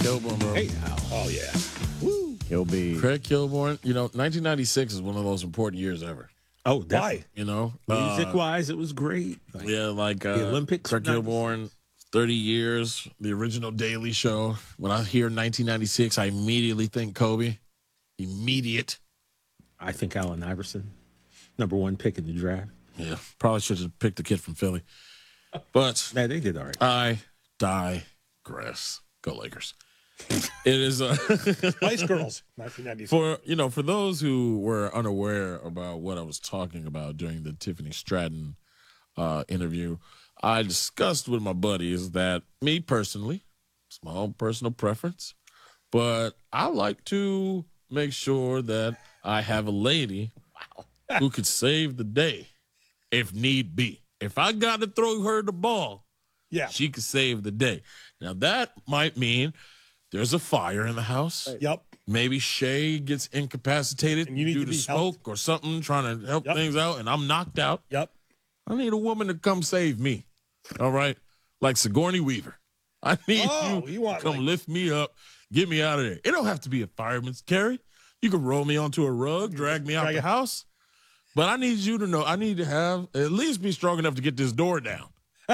Kilborn, bro. Hey, oh yeah. Woo. He'll be. Craig Kilborn. 1996 is one of the most important years ever. Oh, definitely. Music-wise, it was great. The Olympics. Craig Kilborn, 30 years, the original Daily Show. When I hear 1996, I immediately think Kobe. Immediate. I think Allen Iverson, #1 pick in the draft. Yeah, probably should have picked the kid from Philly. But they did all right. I digress. Go Lakers. It is Spice Girls, 1996. For those who were unaware about what I was talking about during the Tiffany Stratton interview, I discussed with my buddies that me personally, it's my own personal preference, but I like to make sure that I have a lady who could save the day if need be. If I got to throw her the ball, she could save the day. Now, that might mean there's a fire in the house. Yep. Maybe Shay gets incapacitated due to smoke or something, trying to help things out, and I'm knocked out. Yep. I need a woman to come save me. All right? Like Sigourney Weaver. I need you to come lift me up, get me out of there. It don't have to be a fireman's carry. You can roll me onto a rug, drag me out the house. But I need you to know I need to have at least be strong enough to get this door down.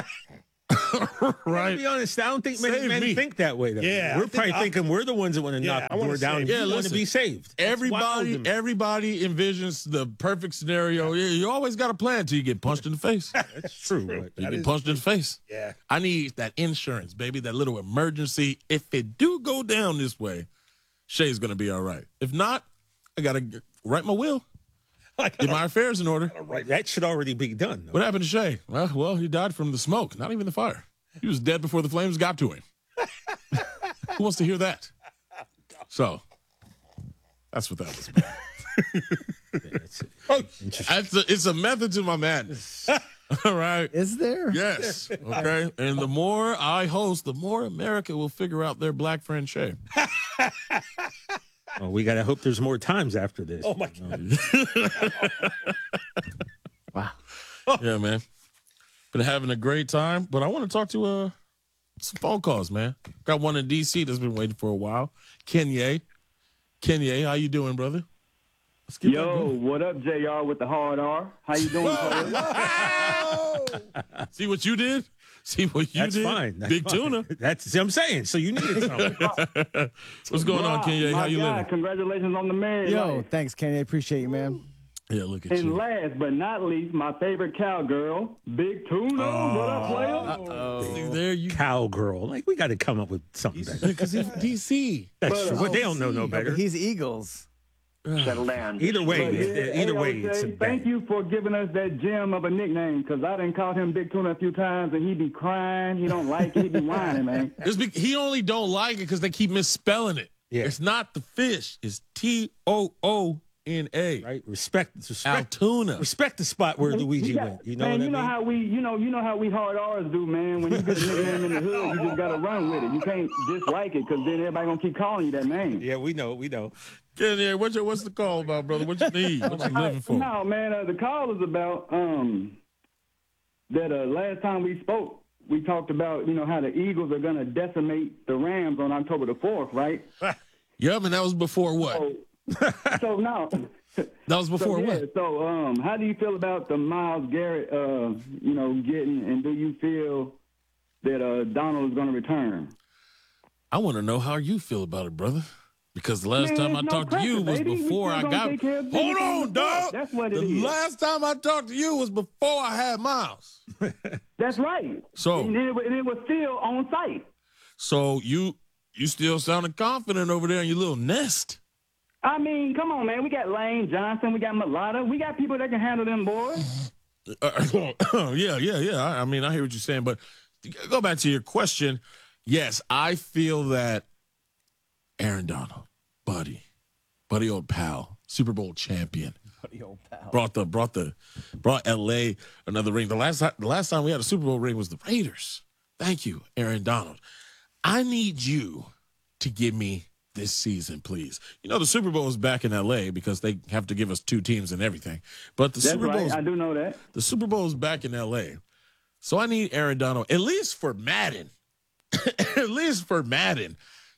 Right? To be honest, I don't think many men think that way. Though. Yeah, we're probably thinking we're the ones that want to knock the door down. Yeah, we want to be saved. Everybody envisions the perfect scenario. Yeah, you always got a plan until you get punched in the face. That's true. You get punched in the face. Yeah. I need that insurance, baby, that little emergency. If it do go down this way, Shay's going to be all right. If not, I got to write my will. Get my affairs in order. That should already be done. Though. What happened to Shay? Well, he died from the smoke, not even the fire. He was dead before the flames got to him. Who wants to hear that? So, that's what that was about. It's a method to my madness. All right. Is there? Yes. Okay. And the more I host, the more America will figure out their black friend Shay. Oh, we got to hope there's more times after this. Oh, my God. Wow. Yeah, man. Been having a great time, but I want to talk to some phone calls, man. Got one in D.C. that's been waiting for a while. Kenya, how you doing, brother? Let's get what up, JR with the hard R? How you doing, See what you did? See what you did? That's fine. That's Big fine. Tuna. That's what I'm saying. So you needed something. What's going on, Kenya? How you living? Congratulations on the marriage. Yo, thanks, Kenny. I appreciate you, man. Yeah, look at and you. And last but not least, my favorite cowgirl, Big Tuna. What up, player? Uh-oh. There you Cowgirl. Like, we got to come up with something better. Because he's DC. That's true. But they don't know no better. He's Eagles. Settle down. Either way, it's a thank you for giving us that gem of a nickname, because I done called him Big Tuna a few times, and he be crying. He don't like it. He be whining, man. He only don't like it because they keep misspelling it. Yeah. It's not the fish. It's Toona. Right? Respect Altoona. Respect the spot where Luigi went. You know man, what you know how we hard R's do, man. When you get a nickname in the hood, you just gotta run with it. You can't dislike it, because then everybody gonna keep calling you that name. Yeah, we know. Yeah, what's the call about, brother? What you need? What you living for? No, man, the call is about that last time we spoke, we talked about, how the Eagles are going to decimate the Rams on October the 4th, right? Yep, and that was before what? So now. That was before what? So how do you feel about the Myles Garrett, getting, and do you feel that Donald is going to return? I want to know how you feel about it, brother. Because the last time I talked to you was before I got. Hold on, dog. That's what it is. The last time I talked to you was before I had Myles. That's right. So and it was still on site. So you still sounding confident over there in your little nest. I mean, come on, man. We got Lane Johnson. We got Mulata. We got people that can handle them boys. Yeah. I mean, I hear what you're saying, but go back to your question. Yes, I feel that Aaron Donald, buddy, old pal, Super Bowl champion, Buddy old pal, brought LA another ring. The last time we had a Super Bowl ring was the Raiders. Thank you, Aaron Donald. I need you to give me this season, please. The Super Bowl is back in LA because they have to give us 2 teams and everything. But the Super Bowl, I do know that. The Super Bowl is back in LA, so I need Aaron Donald at least for Madden. At least for Madden,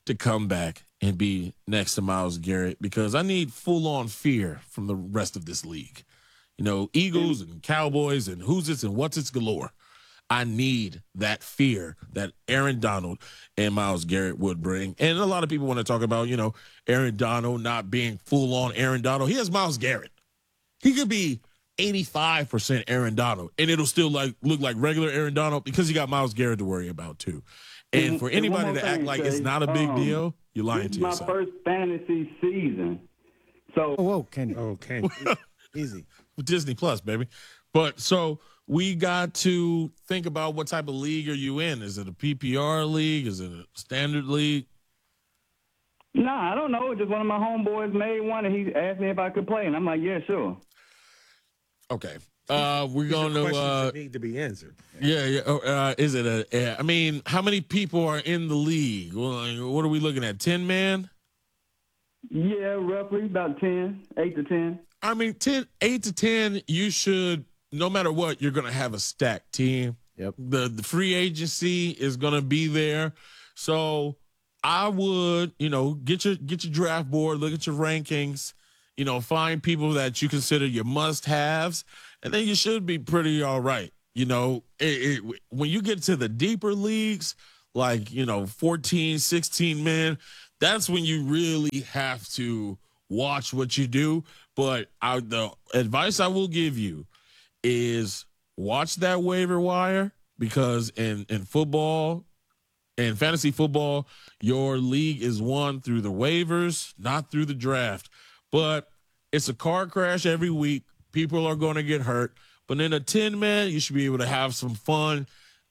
to come back and be next to Myles Garrett because I need full-on fear from the rest of this league. You know, Eagles and Cowboys and who's it's and what's it's galore. I need that fear that Aaron Donald and Myles Garrett would bring. And a lot of people want to talk about, you know, Aaron Donald not being full-on Aaron Donald. He has Myles Garrett. He could be 85% Aaron Donald, and it'll still look like regular Aaron Donald because you got Myles Garrett to worry about too. And for anybody to act like it's not a big deal, you're lying to yourself. This is my first fantasy season. So Whoa, Kenny. Okay. Easy. Disney Plus, baby. But so we got to think about what type of league are you in? Is it a PPR league? Is it a standard league? Nah, I don't know. Just one of my homeboys made one, and he asked me if I could play, and I'm like, yeah, sure. Okay. We're going Questions to that need to be answered. yeah. Is it I mean, how many people are in the league? Well, what are we looking at? 10 man? Yeah, roughly about 10, 8 to 10. I mean, 8 to 10, you should, no matter what, you're going to have a stacked team. Yep. The free agency is going to be there. So I would, you know, get your draft board, look at your rankings, you know, find people that you consider your must-haves, and then you should be pretty all right. You know, when you get to the deeper leagues, like, you know, 14, 16 men, that's when you really have to watch what you do. But the advice I will give you is watch that waiver wire because in football and fantasy football, your league is won through the waivers, not through the draft. But it's a car crash every week. People are going to get hurt. But in a 10-man, you should be able to have some fun.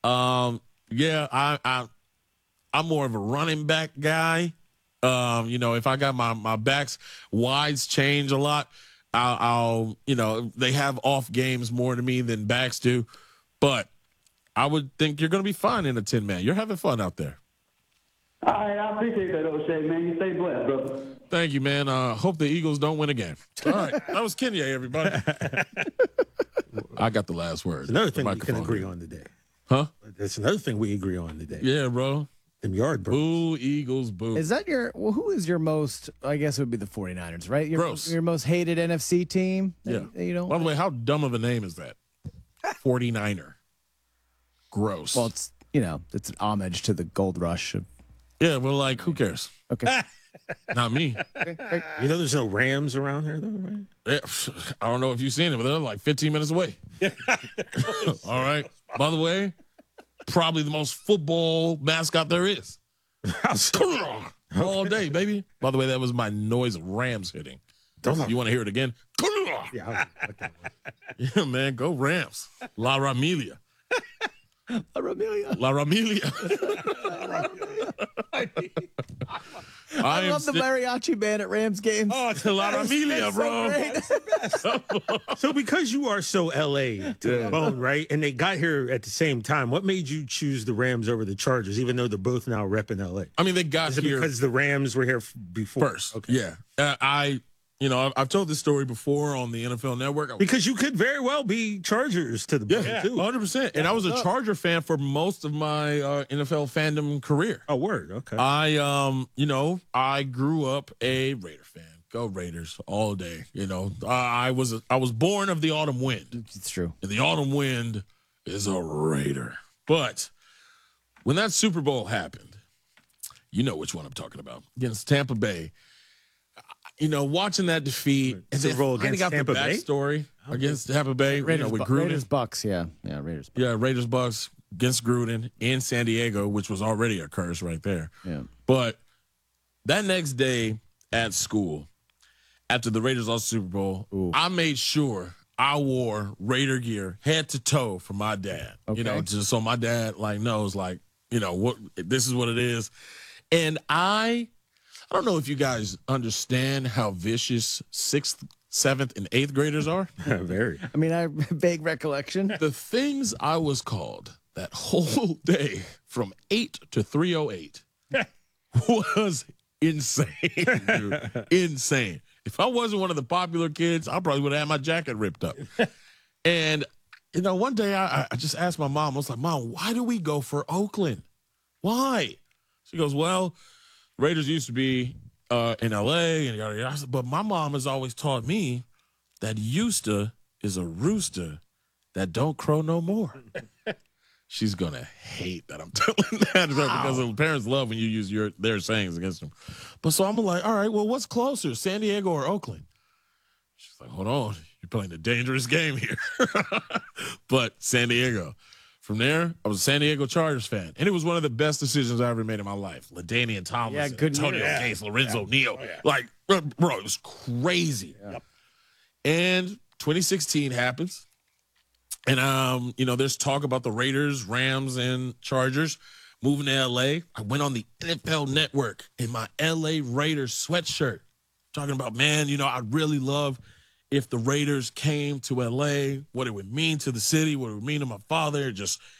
Yeah, I'm more of a running back guy. You know, if I got my backs, wides change a lot. I'll you know, they have off games more to me than backs do. But I would think you're going to be fine in a 10-man. You're having fun out there. All right, I appreciate that, O'Shea, man. You stay blessed, brother. Thank you, man. Hope the Eagles don't win again. All right. That was Kenya, everybody. I got the last word. It's another thing we can Microphone agree here. on today. Huh? That's another thing we agree on today. Yeah, bro. Them yard birds. Boo, Eagles, boo. Is that who is your most, I guess it would be the 49ers, right? Gross. Your most hated NFC team? Yeah. You know? By the way, how dumb of a name is that? 49er. Gross. Well, it's, you know, it's an homage to the gold rush. Yeah, well, like, who cares? Okay. Not me. You know there's no Rams around here, though, right? Yeah, I don't know if you've seen it, but they're like 15 minutes away. All right. By the way, probably the most football mascot there is. All day, baby. By the way, that was my noise of Rams hitting. You want to hear it again? Yeah. Okay. Yeah, man, go Rams. La Ramilia. La Ramilia. I love the mariachi band at Rams games. Oh, it's La Ramilia, bro. So because you are so LA to the bone, right? And they got here at the same time, what made you choose the Rams over the Chargers, even though they're both now repping LA? I mean, they got Is it here because the Rams were here before? first. Okay. Yeah. You know, I've told this story before on the NFL Network. Because you could very well be Chargers to the bone, too. 100%. And I was a Charger fan for most of my NFL fandom career. Oh, word. Okay. I grew up a Raider fan. Go Raiders all day. You know, I was born of the autumn wind. It's true. And the autumn wind is a Raider. But when that Super Bowl happened, you know which one I'm talking about, against Tampa Bay. You know, watching that defeat, Is it roll against got Tampa the Bay? backstory against Tampa Bay, Raiders, with Gruden. Raiders Bucks, yeah. Raiders Bucks. Yeah, Raiders Bucks against Gruden in San Diego, which was already a curse right there. Yeah. But that next day at school, after the Raiders lost the Super Bowl, I made sure I wore Raider gear head to toe for my dad. Okay. You know, just so my dad knows what this is what it is. And I don't know if you guys understand how vicious 6th, 7th, and 8th graders are. Very. I mean, I have vague recollection. The things I was called that whole day from 8 to 3:08 was insane, dude. Insane. If I wasn't one of the popular kids, I probably would have had my jacket ripped up. And, you know, one day I just asked my mom, I was like, Mom, why do we go for Oakland? Why? She goes, well, Raiders used to be in L.A. and yada yada. But my mom has always taught me that Houston is a rooster that don't crow no more. She's gonna hate that I'm telling that because the parents love when you use their sayings against them. But so I'm like, all right, well, what's closer, San Diego or Oakland? She's like, hold on, you're playing a dangerous game here. But San Diego. From there, I was a San Diego Chargers fan, and it was one of the best decisions I ever made in my life. LaDainian Thomas, Antonio Gates, Lorenzo Neal. Like, bro, it was crazy. Yep. And 2016 happens. And, there's talk about the Raiders, Rams, and Chargers moving to L.A. I went on the NFL Network in my L.A. Raiders sweatshirt talking about, man, I'd really love if the Raiders came to L.A., what it would mean to the city, what it would mean to my father.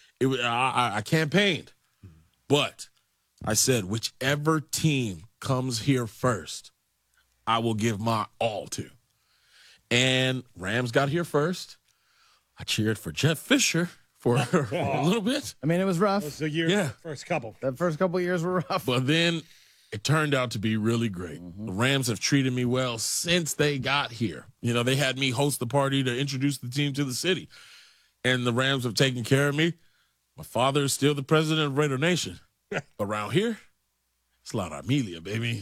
I campaigned. But I said, whichever team comes here first, I will give my all to. And Rams got here first. I cheered for Jeff Fisher for a little bit. I mean, it was rough. It was the year, Yeah. first couple. The first couple of years were rough. But then it turned out to be really great. The Rams have treated me well since they got here. They had me host the party to introduce the team to the city. And the Rams have taken care of me. My father is still the president of Raider Nation. Around here, it's La Amelia, baby.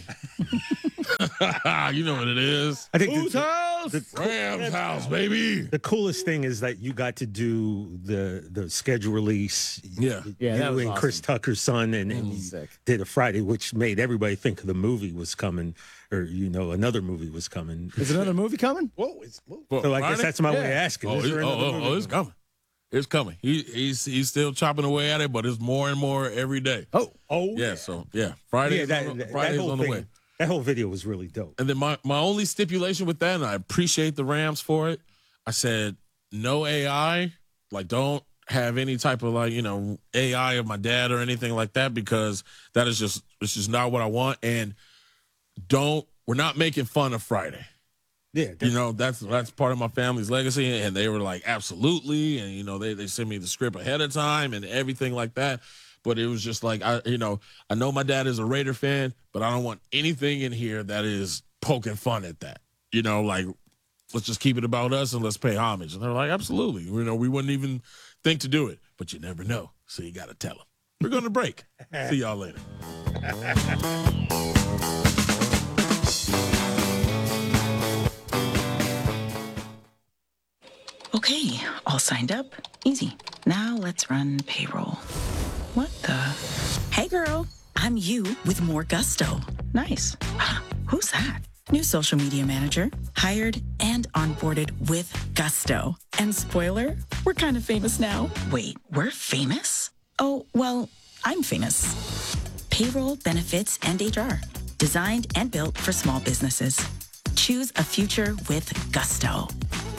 You know what it is. I think Whose house? Rams house, baby. the coolest thing is that you got to do the schedule release. Yeah. Yeah, that you was and awesome. Chris Tucker's son, and you Sick. did a Friday, which made everybody think the movie was coming, or another movie was coming. Is another movie coming? Whoa, it's moved. So I guess Friday? that's my way of asking. Oh, Is there another movie? it's coming. It's coming. He's still chopping away at it, but it's more and more every day. Oh, Yeah, so Friday is that whole on the thing, way. that whole video was really dope. And then my only stipulation with that, and I appreciate the Rams for it, I said no AI, like don't have any type of AI of my dad or anything like that, because that is it's just not what I want. And we're not making fun of Friday. Yeah, That's part of my family's legacy, and they were like, absolutely, and they sent me the script ahead of time and everything like that. But it was just like I know my dad is a Raider fan, but I don't want anything in here that is poking fun at that. Let's just keep it about us and let's pay homage. And they're like, absolutely, we wouldn't even think to do it, but you never know, so you got to tell them. We're going to break. See y'all later. Okay, all signed up. Easy. Now let's run payroll. What the? Hey girl, I'm you with more gusto. Nice. Who's that? New social media manager. Hired and onboarded with gusto. And spoiler, we're kind of famous now. Wait, we're famous? Oh, well, I'm famous. Payroll, benefits, and HR. Designed and built for small businesses. Choose a future with gusto.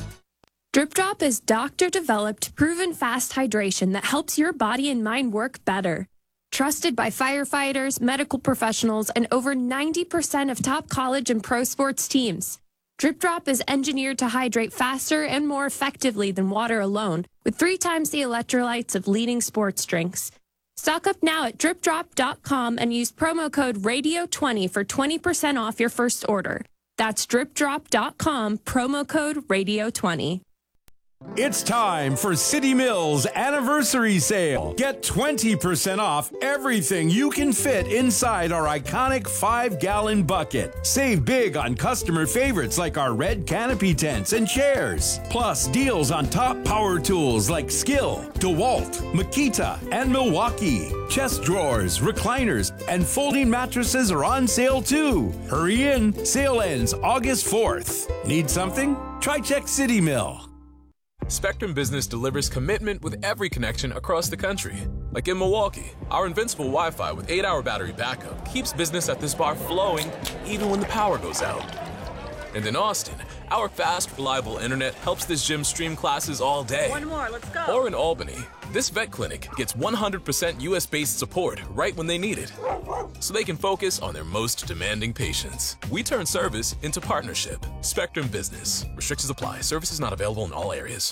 Drip Drop is doctor-developed, proven fast hydration that helps your body and mind work better. Trusted by firefighters, medical professionals, and over 90% of top college and pro sports teams. Drip Drop is engineered to hydrate faster and more effectively than water alone, with 3 times the electrolytes of leading sports drinks. Stock up now at dripdrop.com and use promo code RADIO20 for 20% off your first order. That's dripdrop.com, promo code RADIO20. It's time for City Mills Anniversary Sale. Get 20% off everything you can fit inside our iconic 5-gallon bucket. Save big on customer favorites like our red canopy tents and chairs. Plus deals on top power tools like Skill, DeWalt, Makita, and Milwaukee. Chest drawers, recliners, and folding mattresses are on sale too. Hurry in. Sale ends August 4th. Need something? Try Check City Mill. Spectrum Business delivers commitment with every connection across the country. Like in Milwaukee, our invincible Wi-Fi with 8-hour battery backup keeps business at this bar flowing even when the power goes out. And in Austin, our fast, reliable internet helps this gym stream classes all day. One more, let's go. Or in Albany, this vet clinic gets 100% US-based support right when they need it, so they can focus on their most demanding patients. We turn service into partnership. Spectrum Business. Restrictions apply. Services not available in all areas.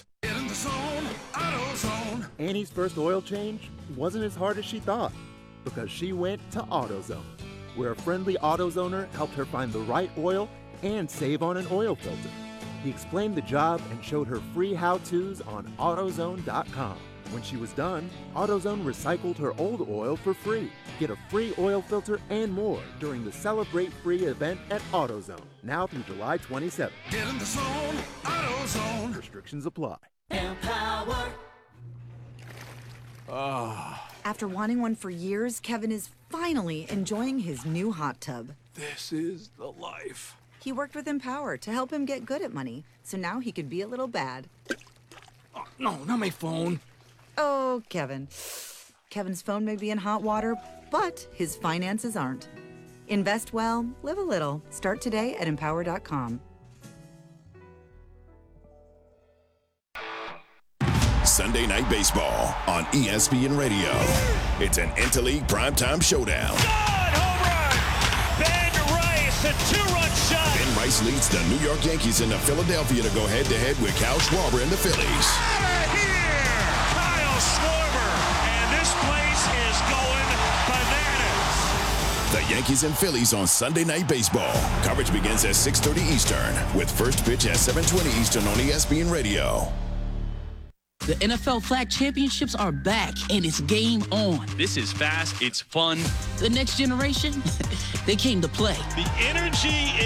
Annie's first oil change wasn't as hard as she thought because she went to AutoZone. where a friendly AutoZoner helped her find the right oil and save on an oil filter. He explained the job and showed her free how-tos on AutoZone.com. When she was done, AutoZone recycled her old oil for free. Get a free oil filter and more during the Celebrate Free event at AutoZone, now through July 27th. Get in the zone, AutoZone. Restrictions apply. Empower. After wanting one for years, Kevin is finally enjoying his new hot tub. This is the life. He worked with Empower to help him get good at money, so now he could be a little bad. Oh, no, not my phone. Oh, Kevin. Kevin's phone may be in hot water, but his finances aren't. Invest well, live a little. Start today at Empower.com. Sunday Night Baseball on ESPN Radio. It's an Interleague primetime showdown. Ben Rice, a two-run shot. Ben Rice leads the New York Yankees into Philadelphia to go head-to-head with Kyle Schwarber and the Phillies. Out of here! Kyle Schwarber, and this place is going bananas. The Yankees and Phillies on Sunday Night Baseball. Coverage begins at 6:30 Eastern with first pitch at 7:20 Eastern on ESPN Radio. The NFL Flag Championships are back, and it's game on. This is fast, it's fun. The next generation, they came to play. The energy